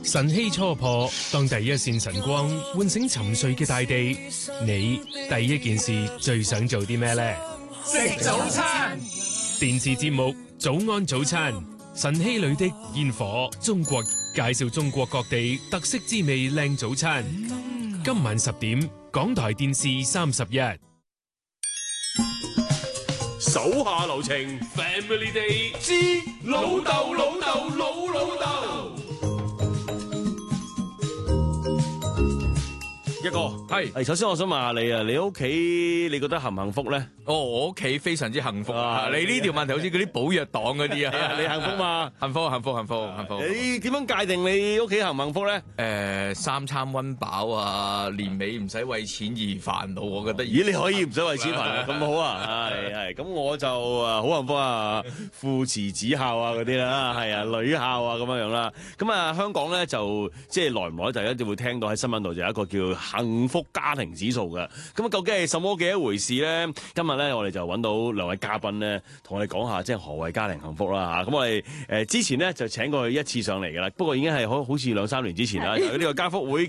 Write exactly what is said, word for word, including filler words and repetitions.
晨曦初破，當第一線晨光喚醒沉睡嘅大地，你第一件事最想做啲咩呢？ 食早餐。 電視節目《早安早餐》，晨曦裏的煙火，中國介紹中國各地特色滋味靚早餐。今晚十點，港台電視三十一。 手下留情 ，Family Day 之老豆老豆老老豆。一哥係，係首先我想問下你啊，你屋企你覺得幸唔幸福咧？ 哦，我屋企非常之幸福啊！你呢條問題好似嗰啲寶藥黨嗰啲啊， 你幸福嘛？ 幸福，幸福，幸福，幸福。 你點樣界定你屋企幸唔幸福咧？ 誒，三餐溫飽啊，年尾唔使為錢而煩惱，我覺得。 咦，你可以唔使為錢煩惱，咁好啊？係係，咁我就啊好幸福啊，父慈子孝啊嗰啲啦，係啊，女孝啊咁樣樣啦。咁啊，香港咧就即係耐唔耐就一定會聽到喺新聞度就有一個叫幸福家庭指數嘅。咁啊，究竟係什麼嘅一回事咧？今日咧，我哋就揾到兩位嘉賓咧，同我哋講下即係何謂家庭幸福啦嚇。咁我哋誒之前咧就請過佢一次上嚟㗎啦，不過已經係好好似兩三年之前啦。有呢個家福會嘅